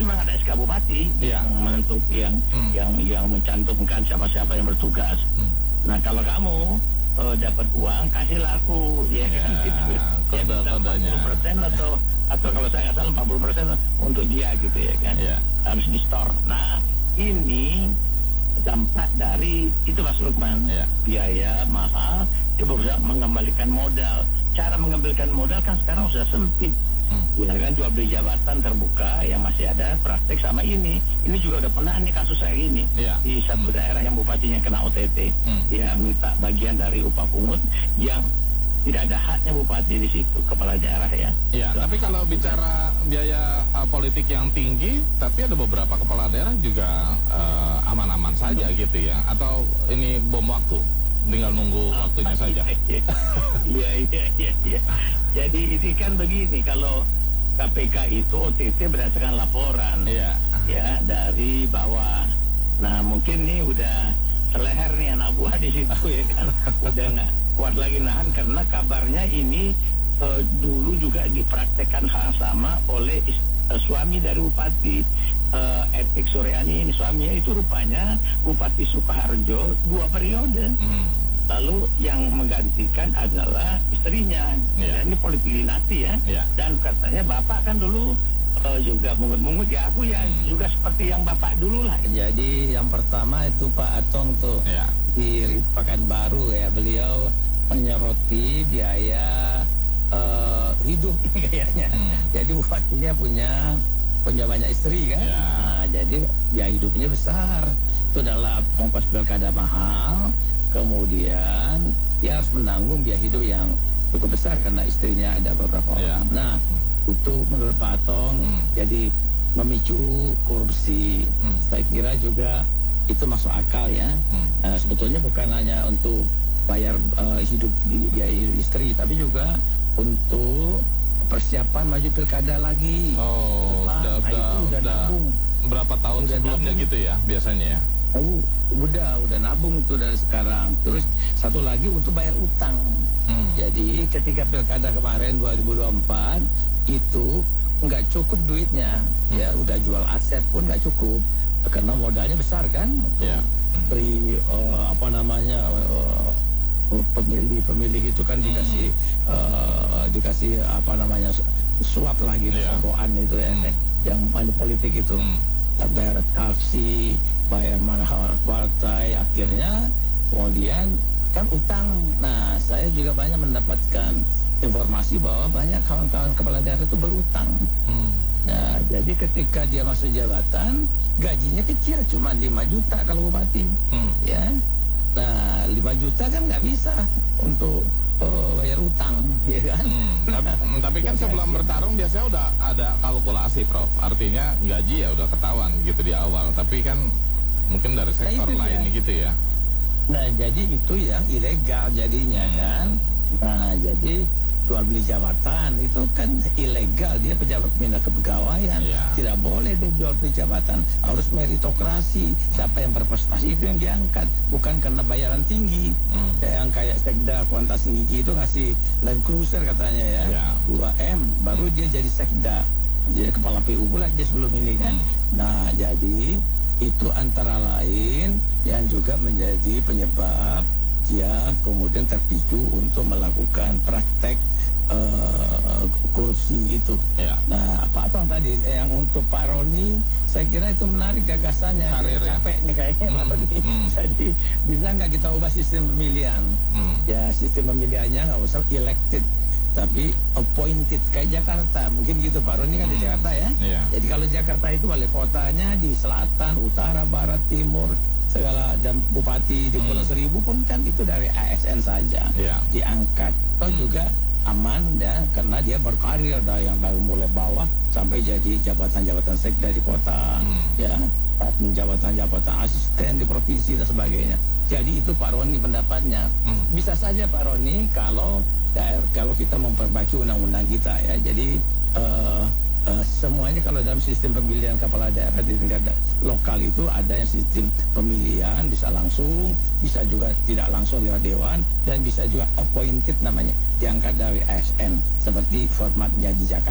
memang ada SK Bupati yang menentuk yang mencantumkan siapa-siapa yang bertugas. Nah kalau kamu dapat uang, kasihlah aku, ya kan? Kode-kodenya 40% atau kalau saya nggak salah 40% untuk dia gitu ya kan? Harus di store. Nah ini dampak dari itu Mas Lukman, biaya mahal, coba berusaha mengembalikan modal. Cara mengembalikan modal kan sekarang sudah sempit. Ya kan, jual beli jabatan terbuka yang masih ada praktek sama ini juga udah pernah nih kasus kayak gini di satu daerah yang bupatinya kena OTT, ya minta bagian dari upah pungut yang tidak ada haknya bupati di situ, kepala daerah ya. Tapi kalau bicara biaya politik yang tinggi, tapi ada beberapa kepala daerah juga aman-aman saja gitu ya, atau ini bom waktu, tinggal nunggu waktunya saja. Iya. Jadi ini kan begini, kalau KPK itu OTT berdasarkan laporan ya dari bawah. Nah mungkin nih udah seleher nih anak buah di situ ya kan, udah nggak kuat lagi nahan karena kabarnya ini dulu juga dipraktekkan hal sama oleh suami dari Bupati Etik Suryani ini. Suaminya itu rupanya Bupati Sukoharjo 2 periode. Lalu yang menggantikan adalah istrinya. Ini politik dinasti ya. Dan katanya bapak kan dulu juga mungut-mungut ya, aku ya juga seperti yang bapak dulu lah. Jadi yang pertama itu Pak Atong tuh di Pekanbaru ya, beliau menyoroti biaya hidup kayaknya. Jadi bupatinya punya banyak istri kan. Nah, jadi biaya hidupnya besar. Itu adalah ongkos pilkada mahal. Kemudian dia harus menanggung biaya hidup yang cukup besar karena istrinya ada beberapa orang. Nah, itu menurut Pak Atong jadi memicu korupsi. Saya kira juga itu masuk akal ya. Sebetulnya bukan hanya untuk bayar hidup biaya istri, tapi juga untuk persiapan maju pilkada lagi. Udah nabung. Berapa tahun sebelumnya nabung. Gitu ya biasanya ya? Udah nabung itu dari sekarang. Terus satu lagi untuk bayar utang. Jadi ketika pilkada kemarin 2024 itu nggak cukup duitnya, ya udah jual aset pun nggak cukup karena modalnya besar kan. Beri pemilih itu kan dikasih apa namanya suap lah gitu, sogokan itu ya, yang money politik itu. Bayar taksi, bayar mahal partai, akhirnya kemudian kan utang. Nah, saya juga banyak mendapatkan informasi bahwa banyak kawan-kawan kepala daerah itu berutang. Nah, jadi ketika dia masuk jabatan, gajinya kecil, cuma 5 juta kalau bupati. Ya. Nah, 5 juta kan nggak bisa untuk bayar utang, ya kan? Tapi kan sebelum bertarung biasanya udah ada kalkulasi, Prof. Artinya gaji ya udah ketahuan gitu di awal. Tapi kan mungkin dari sektor lain gitu ya. Nah, jadi itu yang ilegal jadinya kan. Nah, jadi jual beli jabatan itu kan ilegal, dia pejabat pindah kepegawaian. Tidak boleh dia jual beli jabatan, harus meritokrasi. Siapa yang berprestasi itu yang diangkat, bukan karena bayaran tinggi. Yang kayak Sekda Kuantas Ngiji itu ngasih Land Cruiser katanya ya, 2M baru dia jadi Sekda, jadi kepala PU pula dia sebelum ini kan. Nah, jadi itu antara lain yang juga menjadi penyebab dia kemudian terpicu untuk melakukan praktek korupsi itu. Nah, Pak Atong tadi yang untuk Pak Roni, saya kira itu menarik gagasannya. Capek nih kayaknya Pak Roni. Jadi bisa nggak kita ubah sistem pemilihan? Ya sistem pemilihannya nggak usah elected, tapi appointed kayak Jakarta. Mungkin gitu, Pak Roni kan di Jakarta ya. Jadi kalau Jakarta itu wali kotanya di selatan, utara, barat, timur, segala, dan bupati di Pulau Seribu pun kan itu dari ASN saja diangkat. Atau juga aman ya, karena dia berkarir yang dari mulai bawah sampai jadi jabatan-jabatan sekda di kota, jabatan-jabatan asisten di provinsi dan sebagainya. Jadi itu Pak Roni pendapatnya. Bisa saja Pak Roni kalau kita memperbaiki undang-undang kita ya. Jadi semuanya kalau dalam sistem pemilihan kepala daerah di tingkat lokal itu ada yang sistem pemilihan bisa langsung, bisa juga tidak langsung lewat dewan, dan bisa juga appointed namanya, diangkat dari ASN seperti formatnya di Jakarta.